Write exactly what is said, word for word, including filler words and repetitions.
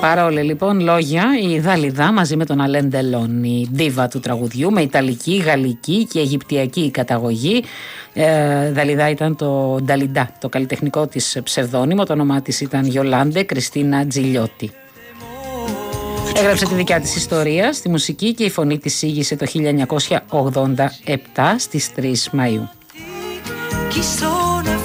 Παρόλε λοιπόν λόγια, η Δαλιδά μαζί με τον Αλέν Ντελόν, η ντίβα του τραγουδιού, με ιταλική, γαλλική και αιγυπτιακή καταγωγή. Ε, Δαλιδά ήταν το Νταλιντά, το καλλιτεχνικό της ψευδόνυμο, το όνομά της ήταν Γιολάντε Κριστίνα Τζιλιώτη. Έγραψε τη δικιά της ιστορία στη μουσική και η φωνή της ήγησε το χίλια εννιακόσια ογδόντα επτά στις τρεις Μαΐου.